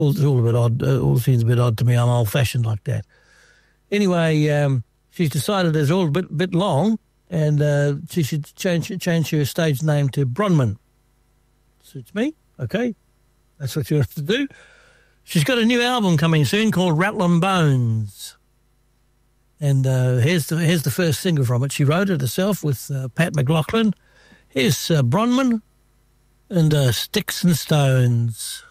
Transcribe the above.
all a bit odd. All seems a bit odd to me. I'm old-fashioned like that. Anyway, she's decided it's all a bit long, and she should change her stage name to Bronwyn. Suits me. Okay, that's what she wants to do. She's got a new album coming soon called Rattlin' Bones. And here's the first single from it. She wrote it herself with Pat McLaughlin. Here's Bronwyn and Sticks and Stones.